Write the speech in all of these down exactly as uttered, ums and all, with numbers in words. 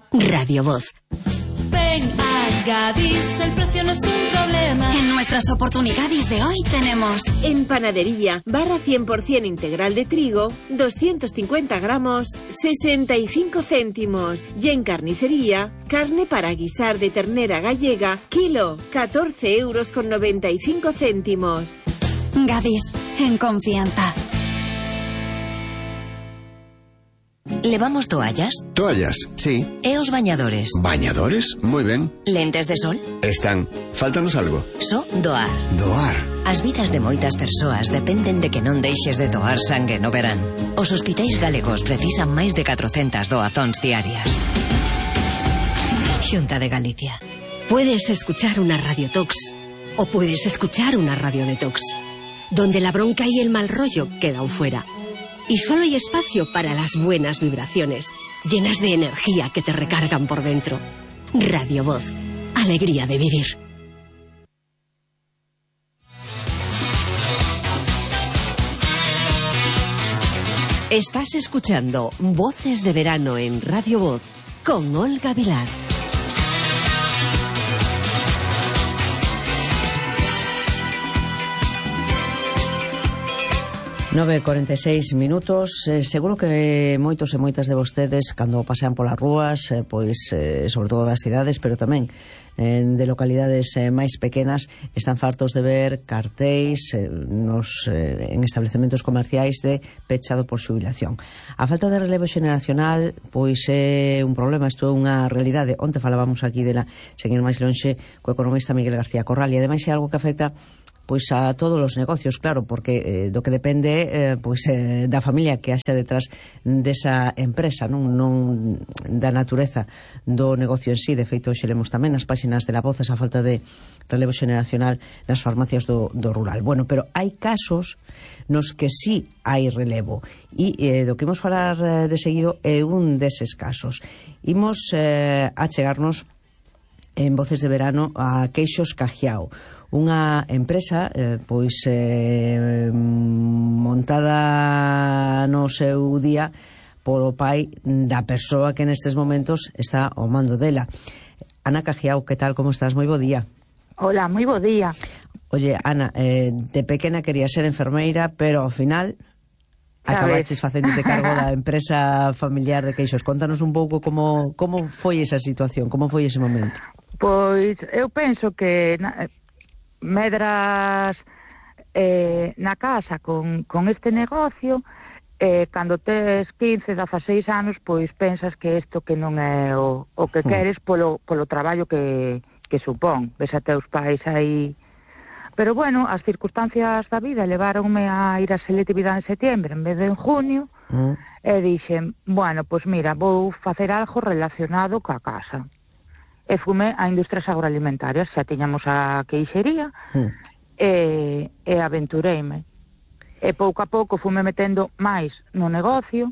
Radio Voz. Ven a Gadis, el precio no es un problema. En nuestras oportunidades de hoy tenemos: en panadería, barra cien por ciento integral de trigo, doscientos cincuenta gramos, sesenta y cinco céntimos. Y en carnicería, carne para guisar de ternera gallega, kilo, catorce euros con noventa y cinco céntimos. Gadis, en confianza. ¿Levamos toallas? Toallas, sí. E os bañadores? ¿Bañadores? Muy ben. Lentes de sol? Están. Fáltanos algo. So doar. Doar. As vidas de moitas persoas dependen de que non deixes de doar sangue no verán. Os hospitais galegos precisan máis de catrocentas doazóns diarias. Xunta de Galicia. Puedes escuchar una radiotox o puedes escuchar una radiodetox, donde la bronca y el mal rollo quedan fuera. Y solo hay espacio para las buenas vibraciones, llenas de energía que te recargan por dentro. Radio Voz. Alegría de vivir. Estás escuchando Voces de Verano en Radio Voz con Olga Vilar. nove e cuarenta e seis minutos. eh, seguro que moitos e moitas de vostedes, cando pasean polas rúas, eh, pois eh, sobre todo das cidades, pero tamén eh, de localidades eh, máis pequenas, están fartos de ver cartéis eh, nos, eh, en establecementos comerciais de pechado por xubilación. A falta de relevo xeneracional pois é un problema, isto é unha realidade. Onte falábamos aquí dela, seguir máis lonxe, co economista Miguel García Corral, e ademais é algo que afecta pois a todos os negocios, claro, porque eh, do que depende eh, pois eh, da familia que haxa detrás desa empresa, non non da natureza do negocio en sí. De feito, hoxe lemos tamén nas páxinas de La Voz esa falta de relevo xeneracional nas farmacias do, do rural. Bueno, pero hai casos nos que sí hai relevo, e eh, do que imos falar eh, de seguido é un deses casos. Imos eh, a chegarnos en Voces de Verano a Queixos Cajiao, unha empresa eh, pois eh, montada no seu día polo pai da persoa que nestes momentos está ao mando dela. Ana Cajiao, que tal, como estás? Moi bo día. Hola, moi bo día. Oye, Ana, eh, de pequena quería ser enfermeira, pero ao final acabaches facéndote cargo da empresa familiar de Queixos. Contanos un pouco como, como foi esa situación, como foi ese momento. Pois eu penso que na, medras eh, na casa con, con este negocio, eh, cando tes quince, dezaseis anos, pois pensas que isto que non é o, o que queres polo, polo traballo que, que supón. Ves a teus pais aí. Pero bueno, as circunstancias da vida leváronme a ir a selectividade en setiembre en vez de en junio, mm. e dixen, bueno, pois mira, vou facer algo relacionado coa casa. E fume a industrias agroalimentarias, xa tiñamos a queixería, mm. e, e aventureime. E pouco a pouco fume metendo máis no negocio,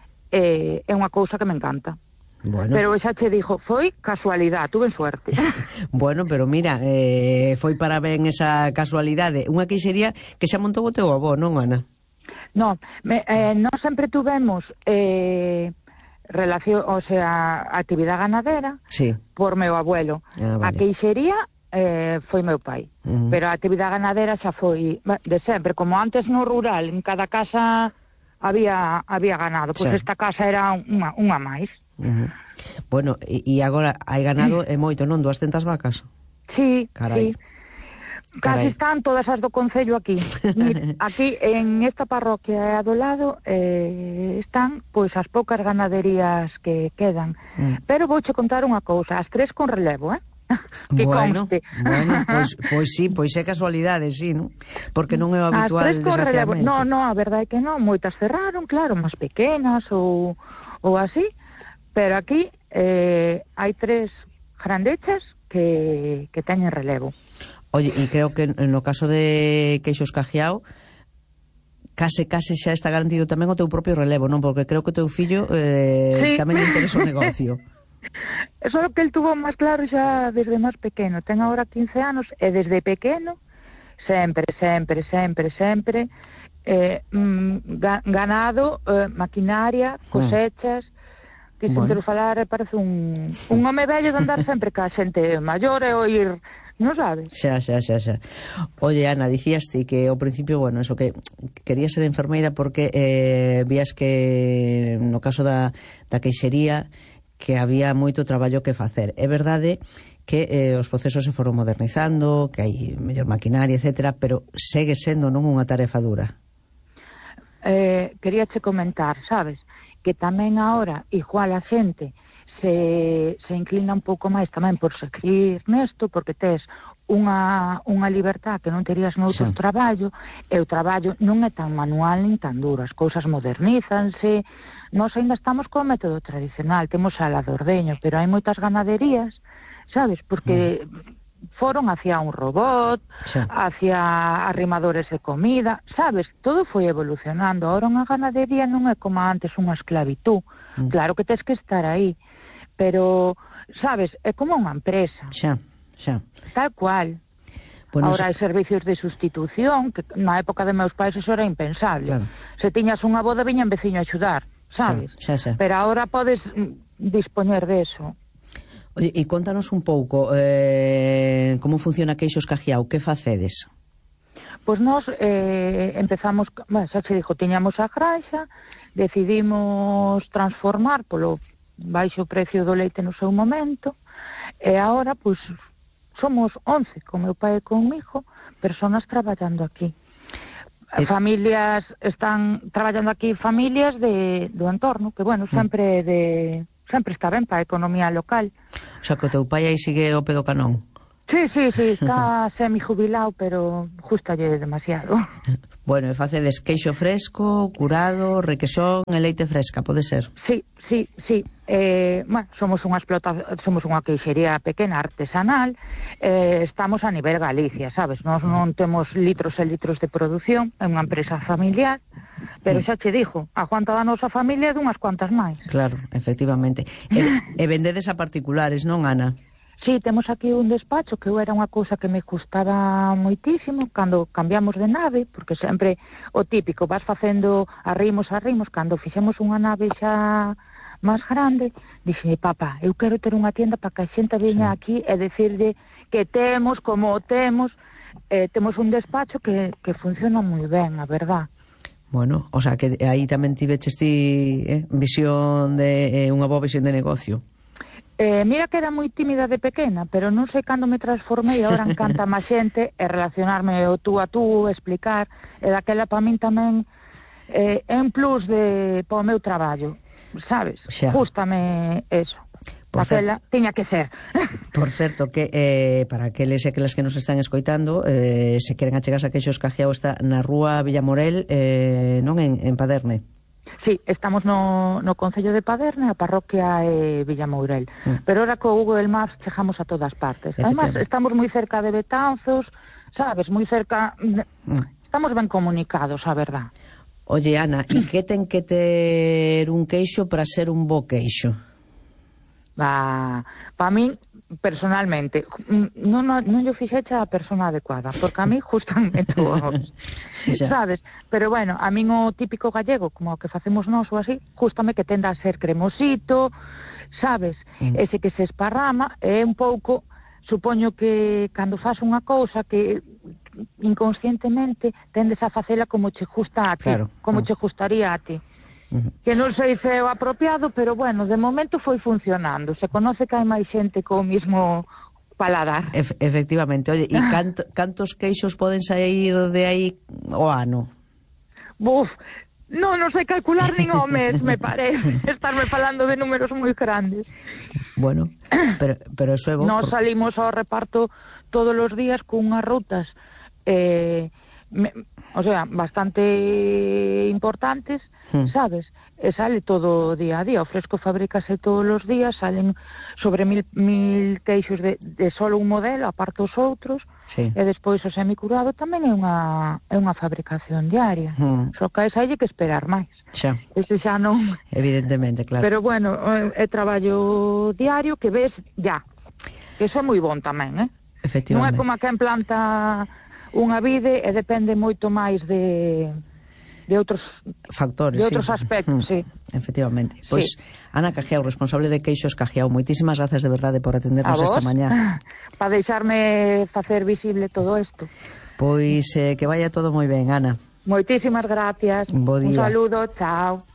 e é unha cousa que me encanta. Bueno. Pero xa che dixo, foi casualidade, tuve suerte. Bueno, pero mira, eh, foi para ben esa casualidade. Unha queixería que xa montou o teu avó, non, Ana? No, me, eh, non sempre tuvemos eh, relación, o sea, actividade ganadera, sí, por meu abuelo. Ah, vale. A queixería eh, foi meu pai, uh -huh. pero a actividade ganadera xa foi de sempre. Como antes no rural, en cada casa había había ganado, pois pues esta casa era unha, unha máis. Uh -huh. Bueno, e, e agora hai ganado e moito, non? duascentas vacas? Sí, Carai. sí. Casi Carai. Están todas as do concello aquí. Aquí, en esta parroquia do lado, eh, están pois as poucas ganaderías que quedan. Mm. Pero vouche contar unha cousa, as tres con relevo, eh? Que bueno, conste. bueno, pois, pois sí, pois é casualidade, sí, non? Porque non é o habitual, desgraciadamente. No, no, a verdade é que non, moitas cerraron, claro, máis pequenas ou, ou así, pero aquí eh, hai tres grandechas que, que teñen relevo. Oye, e creo que no caso de Queixos Cajiao case, case xa está garantido tamén o teu propio relevo, non? Porque creo que o teu fillo eh, sí. tamén lle interesa o negocio. Eso é o que el tuvo máis claro xa desde máis pequeno. Ten agora quince anos e desde pequeno sempre, sempre, sempre, sempre eh, mm, ganado, eh, maquinaria, cosechas, que bueno. Sinto falar parece un, un home vello de andar sempre ca xente maior e oír, non sabes? Xa, xa, xa, xa. Oye, Ana, dicías ti que ao principio, bueno, eso que querías ser enfermeira porque eh, vías que no caso da, da queixería que había moito traballo que facer. É verdade que eh, os procesos se foron modernizando, que hai mellor maquinaria, etcétera, pero segue sendo non unha tarefa dura. Eh, queríache comentar, sabes, que tamén agora igual a xente se, se inclina un pouco máis tamén por seguir nesto, porque tes unha, unha libertad que non terías noutro sí. traballo, e o traballo non é tan manual nin tan duro, as cousas modernízanse. Nós ainda estamos co método tradicional, temos a la de ordeño, pero hai moitas ganaderías, sabes, porque mm. foron hacia un robot, sí. hacia arrimadores de comida, sabes, todo foi evolucionando. Ahora unha ganadería non é como antes unha esclavitú, mm. claro que tes que estar aí, pero, sabes, é como unha empresa. Xa, xa. Tal cual. Bueno, ahora hai servicios de sustitución, que na época de meus pais eso era impensable. Claro. Se tiñas unha boda, viña un veciño a axudar, sabes? Xa, xa, xa. Pero ahora podes dispoñer de eso. Oye, e contanos un pouco eh, como funciona Queixos Cajiao, que facedes? Pois nós eh, empezamos, bueno, xa che dixo, tiñamos a granja, decidimos transformar polo baixo precio do leite no seu momento, e agora, pois, somos once, con meu pai e comigo, personas traballando aquí. Eh... Familias, están traballando aquí familias de, do entorno, que, bueno, sempre de... sempre está ben para a economía local. O sea, que o teu pai aí sigue o pedo canón. Sí, sí, sí, está semi-jubilado, pero justalle demasiado. Bueno, e facedes queixo fresco, curado, requesón e leite fresca, pode ser? Sí, sí, sí. Eh, bueno, somos unha explota, somos unha queixería pequena, artesanal, eh, estamos a nivel Galicia, sabes? Nós non temos litros e litros de produción, é unha empresa familiar, pero xa che dixo, a cuanta da nosa familia é dunhas cuantas máis. Claro, efectivamente. E, e vendedes a particulares, non, Ana? Sí, temos aquí un despacho que era unha cousa que me gustaba moitísimo cando cambiamos de nave, porque sempre o típico, vas facendo arrimos, arrimos, cando fixemos unha nave xa máis grande, dixen, papá, eu quero ter unha tienda para que a xente veña sí. aquí e decirle que temos, como temos, eh, temos un despacho que, que funciona moi ben, a verdad. Bueno, o sea, que aí tamén tiveches ti eh, visión de, eh, unha boa visión de negocio. Eh, mira que era moi tímida de pequena, pero non sei cando me transformei, agora encanta máis xente e relacionarme o tú a tú, explicar, e daquela para min tamén eh, é un plus de para o meu traballo, sabes? Xa. Gústame eso. Por daquela, certo, tiña que ser. Por certo, que eh, para aqueles e aquelas que nos están escoitando, eh, se queren achegarse a Queixos Cajiao, está na rúa Villamorel, eh, non en, en Paderne. Sí, estamos no, no Concello de Paderne, a parroquia é Villamourel. Mm. Pero ahora co Google Maps chegamos a todas partes. Además, estamos moi cerca de Betanzos, sabes, moi cerca... De... Mm. Estamos ben comunicados, a verdad. Oye, Ana, e que ten que ter un queixo para ser un bo queixo? Va, para min, personalmente, non, non, non yo fixecha a persona adecuada, porque a mí justamente todos, sabes? Pero bueno, a min o típico gallego, como o que facemos nós ou así, justame que tenda a ser cremosito, sabes? Mm. Ese que se esparrama, é un pouco, supoño que cando faz unha cousa que inconscientemente tendes a facela como che justa a ti, claro, como claro. che gustaría a ti. Que non sei se é o apropiado, pero bueno, de momento foi funcionando. Se conoce que hai máis xente co mismo paladar. Ef efectivamente. Oye, e canto, cantos queixos poden sair de aí o ano? Buf, non, non sei calcular nin o mes, me parece. Estarme falando de números moi grandes. Bueno, pero, pero eso é bo. Nos por... salimos ao reparto todos os días cunhas rutas eh, me, o sea, bastante importantes, hmm. sabes? E sale todo día a día, o fresco fabrícase todos os días, salen sobre mil, mil queixos de, de solo un modelo, aparte os outros, sí. E despois o semicurado tamén é unha, é unha fabricación diaria, hmm. só que hai que esperar máis. Xa. Eso xa non... Evidentemente, claro. Pero bueno, é traballo diario que ves ya, que eso é moi bon tamén, eh? Efectivamente. Non é como a quen planta unha vide e depende moito máis de de outros factores, de outros sí. aspectos, mm, sí. Efectivamente. Pois, Sí. Ana Cajiao, responsable de Queixos Cajiao, moitísimas gracias de verdade por atendernos A vos, esta mañá. para deixarme facer visible todo isto. Pois eh, que vaya todo moi ben, Ana. Moitísimas gracias. Bo Un día. saludo, chao.